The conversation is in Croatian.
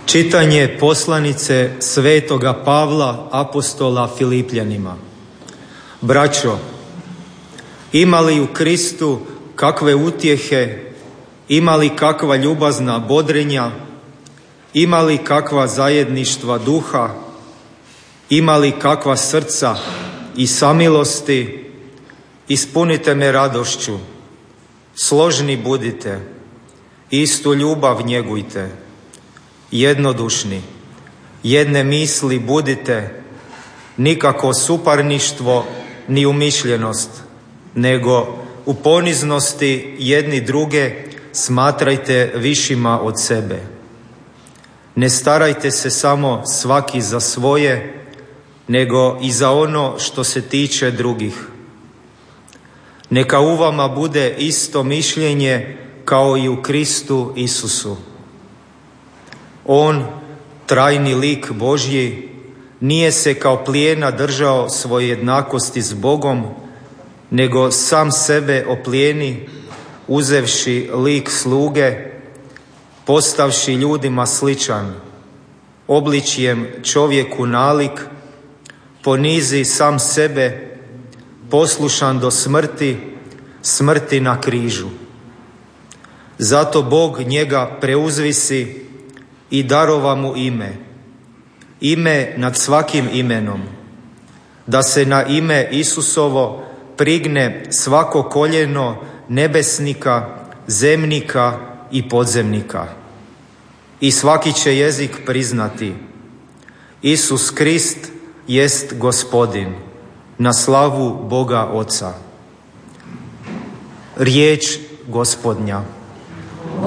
Čitanje poslanice svetoga Pavla apostola Filipljanima. Braćo, ima li u Kristu kakve utjehe, ima li kakva ljubazna bodrenja, ima li kakva zajedništva duha, ima li kakva srca i samilosti, ispunite me radošću, složni budite, istu ljubav njegujte, jednodušni, jedne misli budite, nikako suparništvo ni umišljenost, nego u poniznosti jedni druge smatrajte višima od sebe. Ne starajte se samo svaki za svoje, nego i za ono što se tiče drugih. Neka u vama bude isto mišljenje kao i u Kristu Isusu. On, trajni lik Božji, nije se kao plijena držao svoje jednakosti s Bogom, nego sam sebe oplijeni, uzevši lik sluge, postavši ljudima sličan, obličjem čovjeku nalik, ponizi sam sebe, poslušan do smrti, smrti na križu. Zato Bog njega preuzvisi i darova mu ime nad svakim imenom, da se na ime Isusovo prigne svako koljeno nebesnika, zemnika i podzemnika. I svaki će jezik priznati: Isus Krist jest Gospodin, na slavu Boga Oca. Riječ Gospodnja.